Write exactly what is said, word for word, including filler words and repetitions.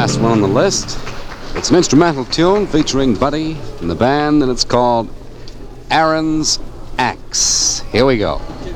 last one on the list. It's an instrumental tune featuring Buddy and the band, and it's called Aaron's Axe. Here we go.